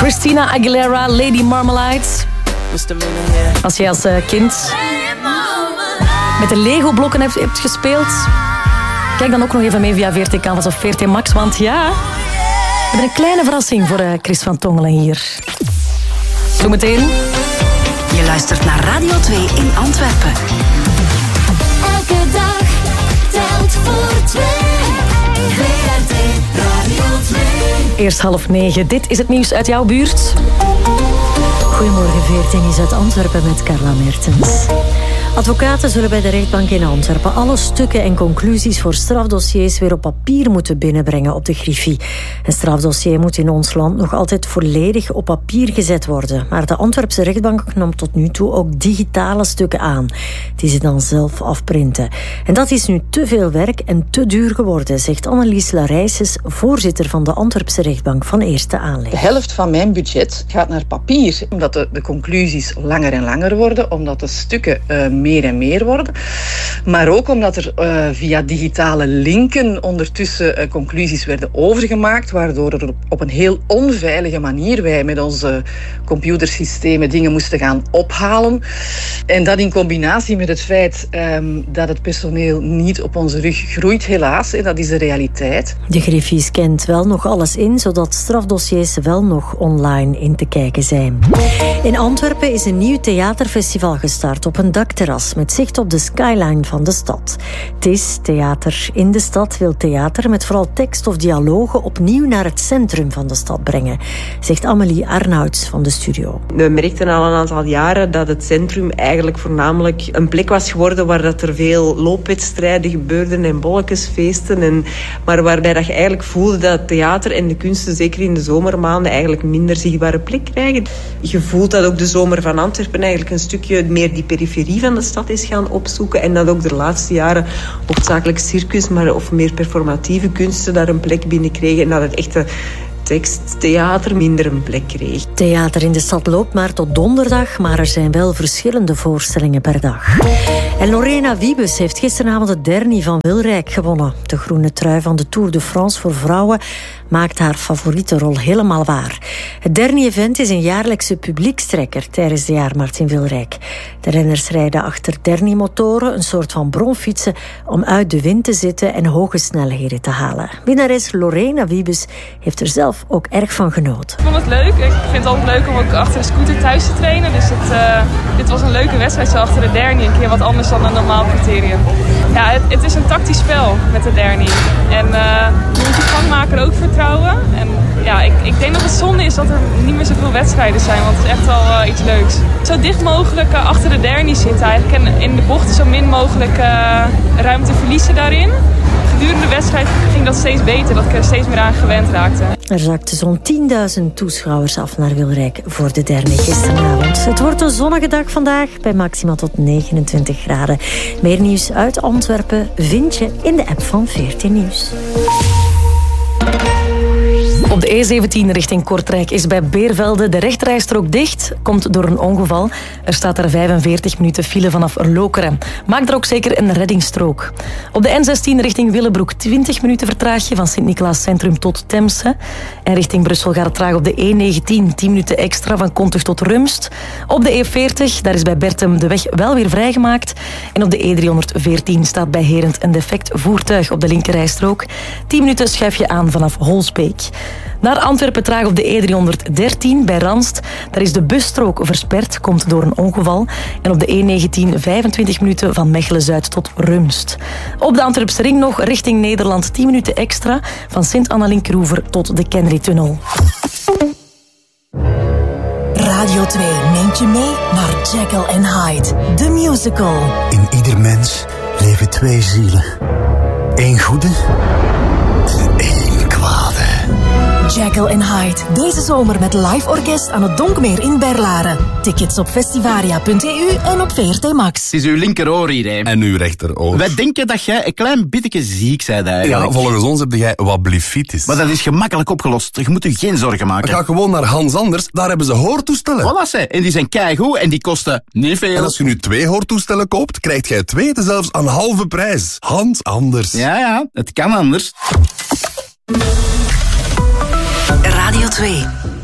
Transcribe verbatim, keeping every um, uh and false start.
Christina Aguilera, Lady Marmalade. Als jij als uh, kind met de Lego-blokken hebt, hebt gespeeld, kijk dan ook nog even mee via V R T Canvas of V R T Max. Want ja, we hebben een kleine verrassing voor uh, Chris van Tongelen hier. Zometeen. Je luistert naar Radio twee in Antwerpen. Elke dag telt voor twee. V R T Radio twee. Eerst half negen. Dit is het nieuws uit jouw buurt. Goedemorgen, V R T Nieuws uit Antwerpen met Carla Mertens. Advocaten zullen bij de rechtbank in Antwerpen alle stukken en conclusies voor strafdossiers weer op papier moeten binnenbrengen op de Griffie. Een strafdossier moet in ons land nog altijd volledig op papier gezet worden. Maar de Antwerpse rechtbank nam tot nu toe ook digitale stukken aan, die ze dan zelf afprinten. En dat is nu te veel werk en te duur geworden, zegt Annelies Larijses, voorzitter van de Antwerpse rechtbank van eerste aanleg. De helft van mijn budget gaat naar papier, omdat de, de conclusies langer en langer worden, omdat de stukken uh, meer en meer worden. Maar ook omdat er uh, via digitale linken ondertussen uh, conclusies werden overgemaakt, waardoor er op, op een heel onveilige manier wij met onze computersystemen dingen moesten gaan ophalen. En dat in combinatie met het feit um, dat het personeel niet op onze rug groeit, helaas. En dat is de realiteit. De Griffie scant wel nog alles in, zodat strafdossiers wel nog online in te kijken zijn. In Antwerpen is een nieuw theaterfestival gestart op een dakterras met zicht op de skyline van de stad. Het is Theater in de Stad wil theater met vooral tekst of dialogen opnieuw naar het centrum van de stad brengen, zegt Amélie Arnouds van de studio. We merkten al een aantal jaren dat het centrum eigenlijk voornamelijk een plek was geworden waar dat er veel loopwedstrijden gebeurden en bolletjesfeesten, en, maar waarbij dat je eigenlijk voelde dat theater en de kunsten, zeker in de zomermaanden, eigenlijk minder zichtbare plek krijgen. Je voelt dat ook de zomer van Antwerpen eigenlijk een stukje meer die periferie van de stad is gaan opzoeken en dat ook de laatste jaren hoofdzakelijk circus, maar of meer performatieve kunsten daar een plek binnen kregen en dat het echte teksttheater minder een plek kreeg. Theater in de stad loopt maar tot donderdag, maar er zijn wel verschillende voorstellingen per dag. En Lorena Wiebes heeft gisteravond de dernie van Wilrijk gewonnen. De groene trui van de Tour de France voor vrouwen maakt haar favoriete rol helemaal waar. Het dernie-event is een jaarlijkse publiekstrekker tijdens de jaarmarkt in Wilrijk. De renners rijden achter dernie-motoren, een soort van bromfietsen, om uit de wind te zitten en hoge snelheden te halen. Winnares Lorena Wiebes heeft er zelf ook erg van genoten. Ik vond het leuk. Ik vind het altijd leuk om ook achter de scooter thuis te trainen. Dus het, uh, dit was een leuke wedstrijd zo achter de dernie. Een keer wat anders dan een normaal criterium. Ja, het, het is een tactisch spel met de dernie. En uh, je moet je gangmaker ook vertrouwen. En ja, ik, ik denk dat het zonde is dat er niet meer zoveel wedstrijden zijn. Want het is echt wel uh, iets leuks. Zo dicht mogelijk uh, achter de dernie zitten eigenlijk. En in de bochten zo min mogelijk uh, ruimte verliezen daarin. Gedurende de wedstrijd ging dat steeds beter, dat ik er steeds meer aan gewend raakte. Er zakten zo'n tienduizend toeschouwers af naar Wilrijk voor de dernie gisteravond. Het wordt een zonnige dag vandaag bij maximaal tot negenentwintig graden. Meer nieuws uit Antwerpen vind je in de app van V R T Nieuws. Op de E zeventien richting Kortrijk is bij Beervelde de rechterrijstrook dicht. Komt door een ongeval. Er staat er vijfenveertig minuten file vanaf Lokeren. Maak er ook zeker een reddingsstrook. Op de N zestien richting Willebroek twintig minuten vertraag je van Sint-Niklaas Centrum tot Temse. En richting Brussel gaat het traag op de E negentien tien minuten extra van Kontug tot Rumst. Op de E veertig, daar is bij Bertem de weg wel weer vrijgemaakt. En op de E driehonderdveertien staat bij Herent een defect voertuig op de linkerrijstrook. tien minuten schuif je aan vanaf Holsbeek. Naar Antwerpen traag op de E driehonderddertien bij Ranst. Daar is de busstrook versperd, komt door een ongeval. En op de E negentien vijfentwintig minuten van Mechelen-Zuid tot Rumst. Op de Antwerpse ring nog richting Nederland tien minuten extra van Sint-Annalien-Kroever tot de Kennery-tunnel. Radio twee neemt je mee naar Jekyll and Hyde, the musical. In ieder mens leven twee zielen. Eén goede en één kwade. Jekyll and Hyde, deze zomer met live orkest aan het Donkmeer in Berlaren. Tickets op festivaria punt e u en op V R T Max. Het is uw linkeroor hier, hè. En uw rechteroor. Wij denken dat jij een klein beetje ziek bent eigenlijk. Ja, volgens ons heb jij wat bliffitis. Maar dat is gemakkelijk opgelost. Je moet je geen zorgen maken. Ga gewoon naar Hans Anders, daar hebben ze hoortoestellen. Voilà, ze. En die zijn keigoed en die kosten niet veel. En als je nu twee hoortoestellen koopt, krijgt jij twee zelfs aan halve prijs. Hans Anders. Ja, ja, het kan anders. Radio twee.